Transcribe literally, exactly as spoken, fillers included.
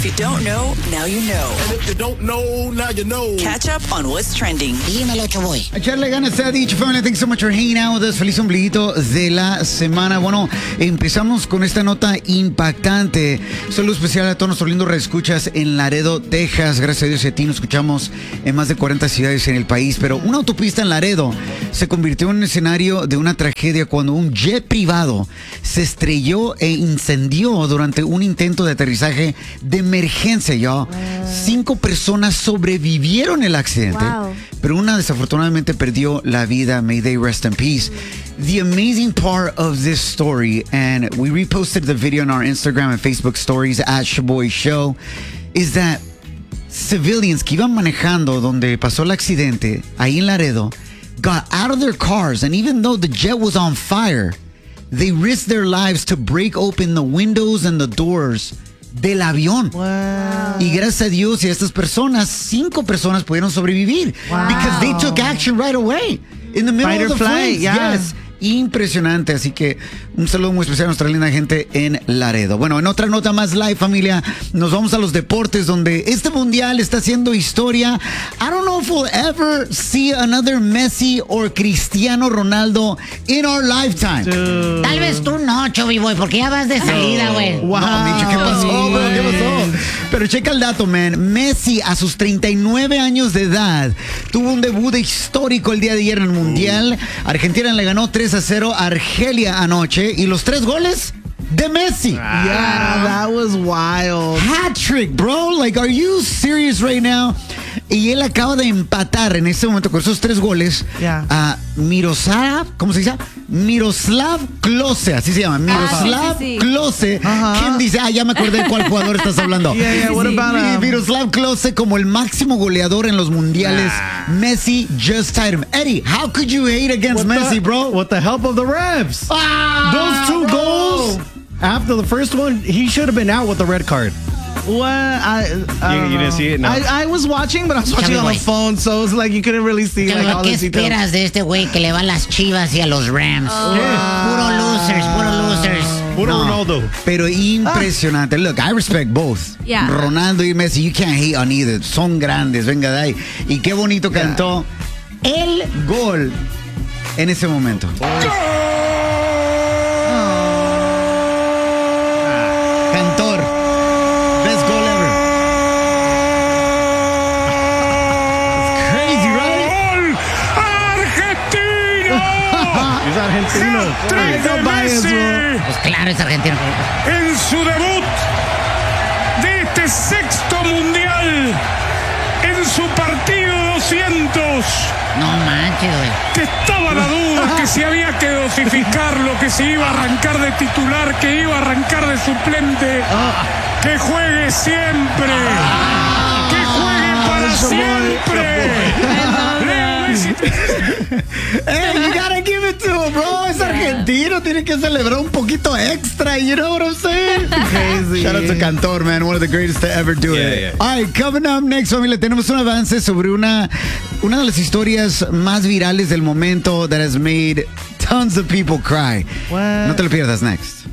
If you don't know, now you know. And if you don't know, now you know. Catch up on what's trending. Dímelo, Choboy. Echarle ganas, se ha dicho, family. Thanks so much for hanging out with us. Feliz ombliguito de la semana. Bueno, empezamos con esta nota impactante. Saludo especial a todos nuestros lindos reescuchas en Laredo, Texas. Gracias a Dios y a ti nos escuchamos en más de cuarenta ciudades en el país. Pero una autopista en Laredo se convirtió en un escenario de una tragedia cuando un jet privado se estrelló e incendió durante un intento de aterrizaje de emergencia, yo. Cinco personas sobrevivieron el accidente, Wow. pero una desafortunadamente perdió la vida. May they rest in peace. The amazing part of this story, and we reposted the video on our Instagram and Facebook stories at Shaboy Show, is that civilians que iban manejando donde pasó el accidente, ahí en Laredo, got out of their cars, and even though the jet was on fire, they risked their lives to break open the windows and the doors del avión. Wow. Y gracias a Dios y a estas personas, cinco personas pudieron sobrevivir. Wow. Because they took action right away. In the middle Fight of or the flight, flight. yeah. Yes. Impresionante, así que un saludo muy especial a nuestra linda gente en Laredo. Bueno, en otra nota más live, familia, nos vamos a los deportes donde este mundial está haciendo historia. I don't know if we'll ever see another Messi or Cristiano Ronaldo in our lifetime. Dude. Tal vez tú no, Chobi Boy, porque ya vas de salida, güey. Wow, no, Micho, ¿qué pasó, bro? ¿Qué pasó? Pero checa el dato, man. Messi, a sus treinta y nueve años de edad, tuvo un debut histórico el día de ayer en el Mundial. Argentina le ganó tres a cero a Argelia anoche. Y los tres goles de Messi. Yeah, that was wild. Hat trick, bro. Like, are you serious right now? Y él acaba de empatar en este momento con esos tres goles Yeah. a Miroslav, ¿cómo se dice? Miroslav Klose, así se llama. Miroslav sí, sí, sí. Klose. Ajá. ¿Quién dice? Ah, ya me acordé de cuál jugador estás hablando. Yeah, yeah, what about, um, Miroslav Klose como el máximo goleador en los mundiales. Messi just tied him. Eddie, how could you hate against With Messi, the, bro? With the help of the refs. Ah, Those two bro. goals, after the first one, he should have been out with the red card. What? I, I You- don't you didn't know. see it? No. I, I was watching, but I was watching Chavi, on the boy. phone, so it's like you couldn't really see like all ¿Qué the details. esperas de este güey que le va a las Chivas y a los Rams? Puro losers, puro losers. Puro No, Ronaldo. Pero impresionante. Look, I respect both. Yeah. Ronaldo y Messi, you can't hate on either. Son grandes, venga de ahí. Y qué bonito cantó el gol en ese momento. Cantor. Best goal ever. It's crazy, right? ¡Argentina! He's Argentino. Hat-trick de Messi Pues claro, es argentino. en su debut de este sexto mundial en su partido doscientos. No manches, güey. Que estaba la duda que si había que dosificarlo, que si iba a arrancar de titular, que iba a arrancar de suplente. Que juegue siempre. Que juegue para siempre. Leo Messi. Hey, you gotta give it to him, bro. Es argentino, tiene que celebrar un poquito extra. You know what I'm saying? Crazy. Shout out to Cantor, man. One of the greatest to ever do Yeah, it. yeah. All right, coming up next, familia, tenemos un avance sobre una, una de las historias más virales del momento that has made tons of people cry. What? No te lo pierdas, next.